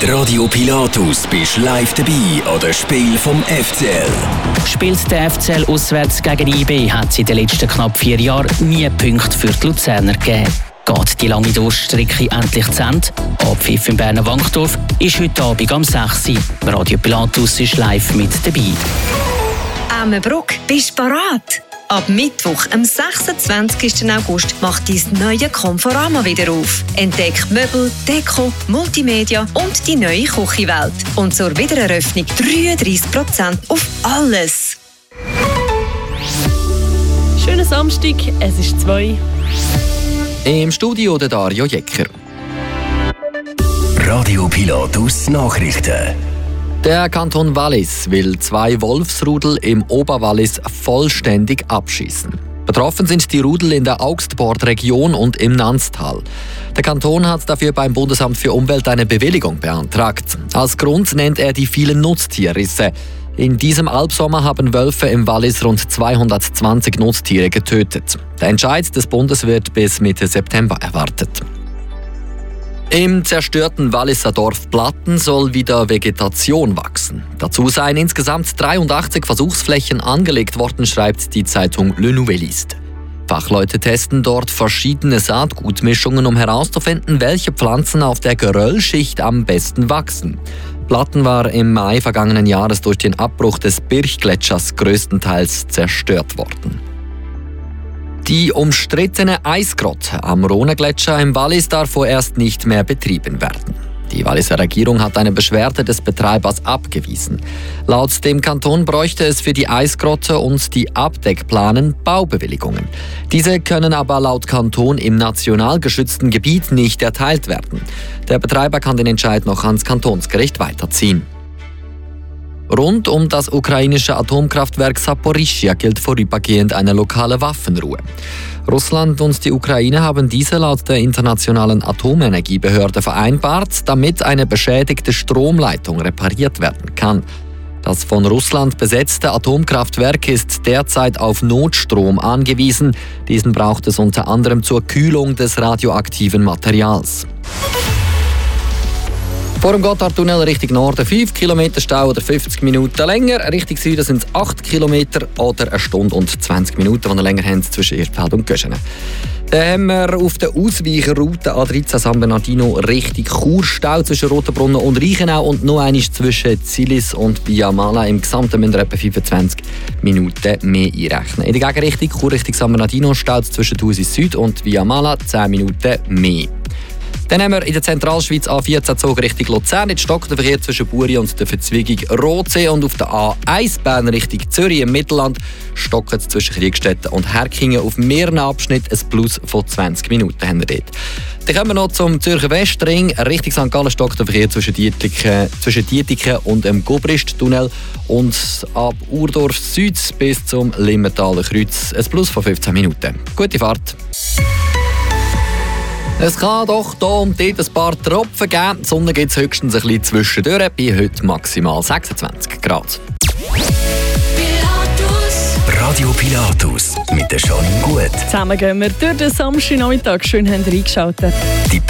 Mit Radio Pilatus bist du live dabei an den Spielen vom FCL. Spielt der FCL auswärts gegen IB, hat es in den letzten knapp 4 Jahren nie Punkte für die Luzerner gegeben. Geht die lange Durststrecke endlich zu Ende? Abpfiff im Berner Wankdorf ist heute Abend um 6 Uhr. Radio Pilatus ist live mit dabei. Emmenbruck, bist du bereit? Ab Mittwoch, am 26. August, macht dein neue Conforama wieder auf. Entdeck Möbel, Deko, Multimedia und die neue Küchenwelt. Und zur Wiedereröffnung 33% auf alles. Schönen Samstag, es ist 2. Im Studio der Dario Jecker. Radio Pilatus Nachrichten. Der Kanton Wallis will 2 Wolfsrudel im Oberwallis vollständig abschießen. Betroffen sind die Rudel in der Augstport-Region und im Nanstal. Der Kanton hat dafür beim Bundesamt für Umwelt eine Bewilligung beantragt. Als Grund nennt er die vielen Nutztierrisse. In diesem Albsommer haben Wölfe im Wallis rund 220 Nutztiere getötet. Der Entscheid des Bundes wird bis Mitte September erwartet. Im zerstörten Walliser Dorf Platten soll wieder Vegetation wachsen. Dazu seien insgesamt 83 Versuchsflächen angelegt worden, schreibt die Zeitung Le Nouvelliste. Fachleute testen dort verschiedene Saatgutmischungen, um herauszufinden, welche Pflanzen auf der Geröllschicht am besten wachsen. Platten war im Mai vergangenen Jahres durch den Abbruch des Birchgletschers größtenteils zerstört worden. Die umstrittene Eisgrotte am Rhonegletscher im Wallis darf vorerst nicht mehr betrieben werden. Die Walliser Regierung hat eine Beschwerde des Betreibers abgewiesen. Laut dem Kanton bräuchte es für die Eisgrotte und die Abdeckplanen Baubewilligungen. Diese können aber laut Kanton im national geschützten Gebiet nicht erteilt werden. Der Betreiber kann den Entscheid noch ans Kantonsgericht weiterziehen. Rund um das ukrainische Atomkraftwerk Saporischschja gilt vorübergehend eine lokale Waffenruhe. Russland und die Ukraine haben diese laut der Internationalen Atomenergiebehörde vereinbart, damit eine beschädigte Stromleitung repariert werden kann. Das von Russland besetzte Atomkraftwerk ist derzeit auf Notstrom angewiesen. Diesen braucht es unter anderem zur Kühlung des radioaktiven Materials. Vor dem Gotthardtunnel Richtung Norden 5 Kilometer Stau oder 50 Minuten länger. Richtung Süden sind es 8 Kilometer oder 1 Stunde und 20 Minuten, die ihr länger haben zwischen Irrfeld und Göschenen. Dann haben wir auf der Ausweichroute A13 San Bernardino Richtung Chur Stau zwischen Rotenbrunnen und Reichenau und noch einmal zwischen Zilis und Viamala. Im Gesamten müssen wir etwa 25 Minuten mehr einrechnen. In der Gegenrichtung Chur Richtung San Bernardino Stau zwischen Thusis Süd und Viamala 10 Minuten mehr. Dann haben wir in der Zentralschweiz A14 Zug Richtung Luzern. Jetzt stockt der Verkehr zwischen Buri und der Verzweigung Rotsee. Und auf der A1 Bern Richtung Zürich im Mittelland stockt es zwischen Kriegstetten und Herkingen auf mehreren Abschnitten ein Plus von 20 Minuten. Haben wir dort. Dann kommen wir noch zum Zürcher Westring. Richtung St. Gallen stockt der Verkehr zwischen Dietiken und dem Gobrist-Tunnel. Und ab Urdorf Süd bis zum Limmentaler Kreuz ein Plus von 15 Minuten. Gute Fahrt! Es kann doch hier und dort ein paar Tropfen geben. Die Sonne gibt es höchstens ein bisschen zwischendurch, bei heute maximal 26 Grad. Radio Pilatus mit der Janine Gut. Zusammen gehen wir durch den Samstagnachmittag. Schön, habt ihr eingeschaltet. Die